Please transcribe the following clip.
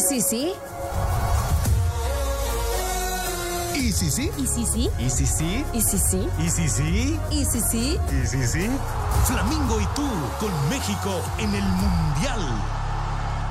sí, sí? ¿Y sí, sí? ¿Y sí, sí? ¿Y sí, sí? ¿Y sí, sí? ¿Y sí, sí? ¿Y sí, sí? ¿Y sí, sí? Flamingo y tú con México en el Mundial.